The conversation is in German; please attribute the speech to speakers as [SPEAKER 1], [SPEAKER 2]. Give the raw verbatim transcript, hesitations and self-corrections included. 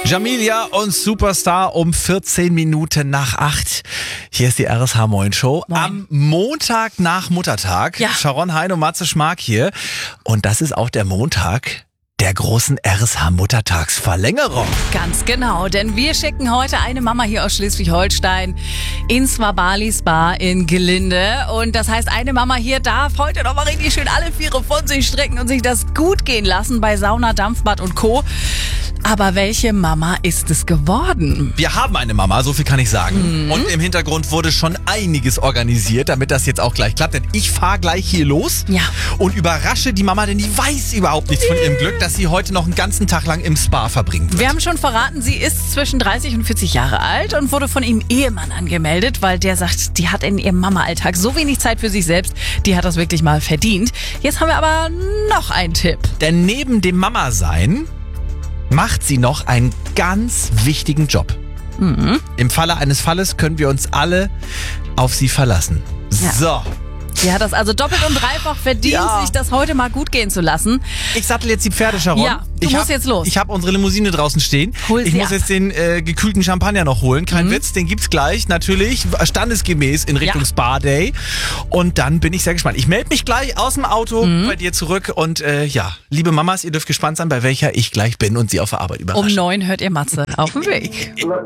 [SPEAKER 1] Jamilia und Superstar um vierzehn Minuten nach acht. Hier ist die R S H Moin Show.
[SPEAKER 2] Moin.
[SPEAKER 1] Am Montag nach Muttertag.
[SPEAKER 2] Ja.
[SPEAKER 1] Sharon Hein und Matze Schmark hier. Und das ist auch der Montag der großen R S H Muttertagsverlängerung.
[SPEAKER 2] Ganz genau, denn wir schicken heute eine Mama hier aus Schleswig-Holstein ins Swabali Spa in Gelinde. Und das heißt, eine Mama hier darf heute noch mal richtig schön alle Viere von sich strecken und sich das gut gehen lassen bei Sauna, Dampfbad und Co. Aber welche Mama ist es geworden?
[SPEAKER 1] Wir haben eine Mama, so viel kann ich sagen. Mhm. Und im Hintergrund wurde schon einiges organisiert, damit das jetzt auch gleich klappt. Denn ich fahre gleich hier los
[SPEAKER 2] Ja.
[SPEAKER 1] und überrasche die Mama, denn die weiß überhaupt nichts von ihrem Glück, dass sie heute noch einen ganzen Tag lang im Spa verbringen wird.
[SPEAKER 2] Wir haben schon verraten, sie ist zwischen dreißig und vierzig Jahre alt und wurde von ihrem Ehemann angemeldet, weil der sagt, die hat in ihrem Mama-Alltag so wenig Zeit für sich selbst, die hat das wirklich mal verdient. Jetzt haben wir aber noch einen Tipp.
[SPEAKER 1] Denn neben dem Mama-Sein macht sie noch einen ganz wichtigen Job.
[SPEAKER 2] Mhm.
[SPEAKER 1] Im Falle eines Falles können wir uns alle auf sie verlassen.
[SPEAKER 2] Ja.
[SPEAKER 1] So,
[SPEAKER 2] Sie hat das also doppelt und dreifach verdient,
[SPEAKER 1] Ja.
[SPEAKER 2] sich das heute mal gut gehen zu lassen.
[SPEAKER 1] ich sattel jetzt die Pferde, Sharon.
[SPEAKER 2] Ja, du
[SPEAKER 1] ich
[SPEAKER 2] musst
[SPEAKER 1] hab,
[SPEAKER 2] jetzt los.
[SPEAKER 1] Ich habe unsere Limousine draußen stehen.
[SPEAKER 2] Hol
[SPEAKER 1] ich
[SPEAKER 2] sie
[SPEAKER 1] muss
[SPEAKER 2] ab.
[SPEAKER 1] jetzt den äh, gekühlten Champagner noch holen. Kein Witz, den gibt's gleich. Natürlich standesgemäß in Richtung
[SPEAKER 2] Ja.
[SPEAKER 1] Spa Day. Und dann bin ich sehr gespannt. Ich melde mich gleich aus dem Auto
[SPEAKER 2] Mhm.
[SPEAKER 1] bei dir zurück. Und äh, ja, liebe Mamas, ihr dürft gespannt sein, bei welcher ich gleich bin und sie auf der Arbeit überrasche.
[SPEAKER 2] Um neun hört ihr Matze auf dem Weg.